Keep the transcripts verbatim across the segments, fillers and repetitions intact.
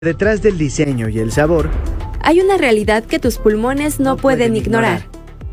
Detrás del diseño y el sabor, hay una realidad que tus pulmones no, no pueden, pueden ignorar.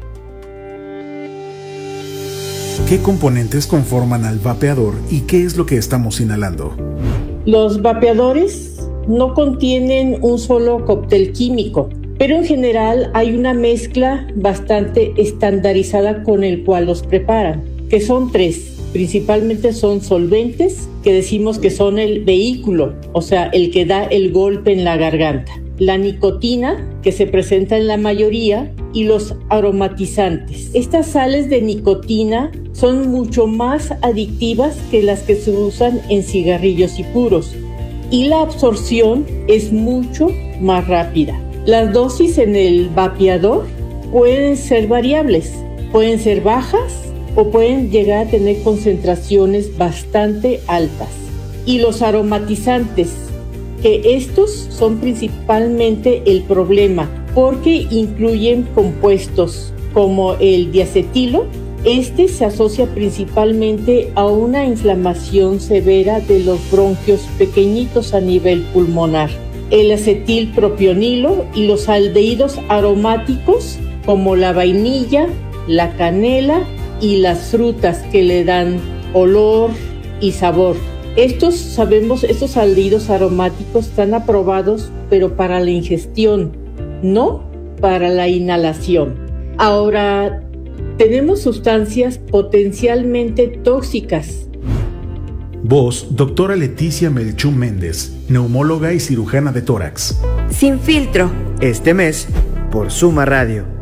¿Qué componentes conforman al vapeador y qué es lo que estamos inhalando? Los vapeadores no contienen un solo cóctel químico, pero en general hay una mezcla bastante estandarizada con el cual los preparan, que son tres. Principalmente son solventes, que decimos que son el vehículo, o sea, el que da el golpe en la garganta. La nicotina, que se presenta en la mayoría, y los aromatizantes. Estas sales de nicotina son mucho más adictivas que las que se usan en cigarrillos y puros, y la absorción es mucho más rápida. Las dosis en el vapeador pueden ser variables, pueden ser bajas, o pueden llegar a tener concentraciones bastante altas. Y los aromatizantes, que estos son principalmente el problema, porque incluyen compuestos como el diacetilo. Este se asocia principalmente a una inflamación severa de los bronquios pequeñitos a nivel pulmonar. El acetilpropionilo y los aldehídos aromáticos como la vainilla, la canela y las frutas que le dan olor y sabor. Estos, sabemos, estos aldehídos aromáticos están aprobados, pero para la ingestión, no para la inhalación. Ahora, tenemos sustancias potencialmente tóxicas. Voz, doctora Leticia Melchú Méndez, neumóloga y cirujana de tórax. Sin filtro. Este mes, por Suma Radio.